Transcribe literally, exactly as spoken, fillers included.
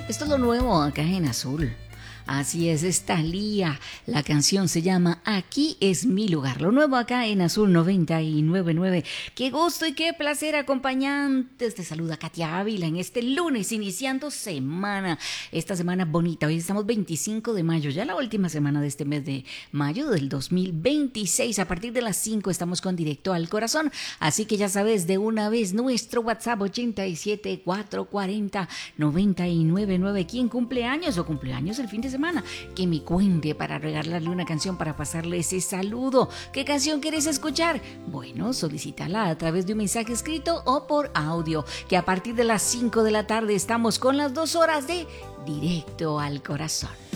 Esto es lo nuevo acá en Azul. Así es, es Thalía. La canción se llama Aquí es mi lugar. Lo nuevo acá en Azul noventa y nueve punto nueve. Qué gusto y qué placer, acompañantes. Te saluda Katia Ávila en este lunes, iniciando semana. Esta semana bonita. Hoy estamos veinticinco de mayo, ya la última semana de este mes de mayo del dos mil veintiséis. A partir de las cinco estamos con Directo al Corazón. Así que ya sabes, de una vez, nuestro WhatsApp ochenta y siete, cuatrocientos cuarenta, noventa y nueve nueve. ¿Quién cumple años o cumpleaños el fin de semana? Que me cuente para regalarle una canción para pasarle ese saludo. ¿Qué canción quieres escuchar? Bueno, solicítala a través de un mensaje escrito o por audio, que a partir de las cinco de la tarde estamos con las dos horas de Directo al Corazón.